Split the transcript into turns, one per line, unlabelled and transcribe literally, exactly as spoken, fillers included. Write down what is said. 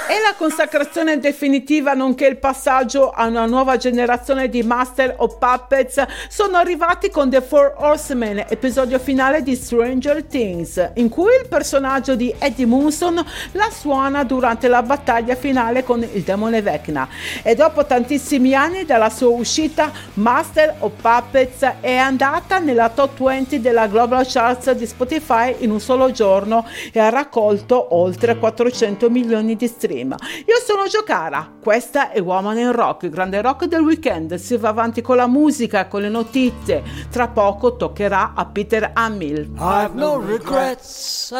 E la consacrazione definitiva nonché il passaggio a una nuova generazione di Master of Puppets sono arrivati con The Four Horsemen, episodio finale di Stranger Things, in cui il personaggio di Eddie Munson la suona durante la battaglia finale con il demone Vecna. E dopo tantissimi anni dalla sua uscita, Master of Puppets è andata nella top venti della Global Charts di Spotify in un solo giorno e ha raccolto oltre quattrocento milioni di stream. Io sono Giocara, questa è Woman in Rock, il grande rock del weekend. Si va avanti con la musica, con le notizie. Tra poco toccherà a Peter Hamill.
I've no regrets.